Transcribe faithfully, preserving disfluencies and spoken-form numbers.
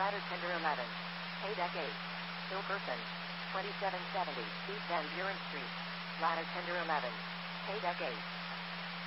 Ladder Tender eleven. Hay Deck eight. Hilperson. twenty-seven seventy, East Van Buren Street. Ladder Tender eleven. Hay Deck eight.